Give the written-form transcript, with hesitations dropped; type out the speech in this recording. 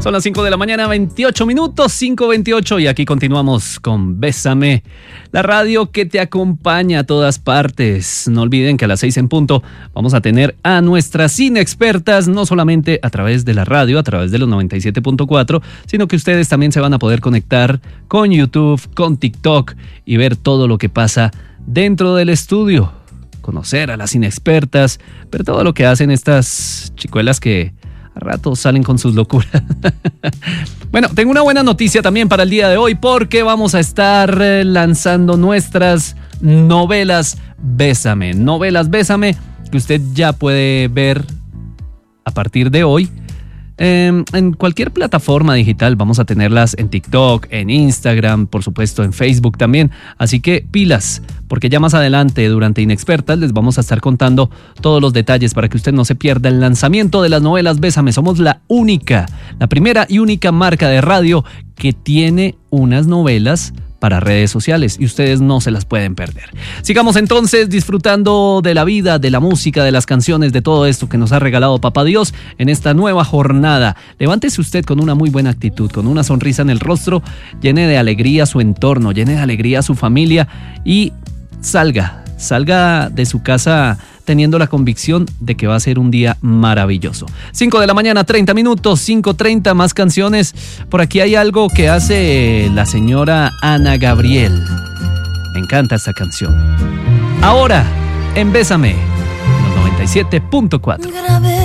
Son las 5 de la mañana, 28 minutos, 5:28, y aquí continuamos con Bésame, la radio que te acompaña a todas partes. No olviden que a las 6 en punto vamos a tener a nuestras inexpertas, no solamente a través de la radio, a través de los 97.4, sino que ustedes también se van a poder conectar con YouTube, con TikTok y ver todo lo que pasa dentro del estudio. Conocer a las inexpertas, ver todo lo que hacen estas chicuelas que a ratos salen con sus locuras. Bueno, tengo una buena noticia también para el día de hoy, porque vamos a estar lanzando nuestras novelas Bésame. Novelas Bésame que usted ya puede ver a partir de hoy en cualquier plataforma digital. Vamos a tenerlas en TikTok, en Instagram, por supuesto en Facebook también. Así que pilas, porque ya más adelante durante Inexpertas les vamos a estar contando todos los detalles para que usted no se pierda el lanzamiento de las novelas Bésame. Somos la primera y única marca de radio que tiene unas novelas para redes sociales y ustedes no se las pueden perder. Sigamos entonces disfrutando de la vida, de la música, de las canciones, de todo esto que nos ha regalado Papá Dios en esta nueva jornada. Levántese usted con una muy buena actitud, con una sonrisa en el rostro, llene de alegría su entorno, llene de alegría su familia y salga de su casa teniendo la convicción de que va a ser un día maravilloso. 5 de la mañana, 30 minutos, 5:30, más canciones. Por aquí hay algo que hace la señora Ana Gabriel. Me encanta esta canción. Ahora, en Bésame, los 97.4.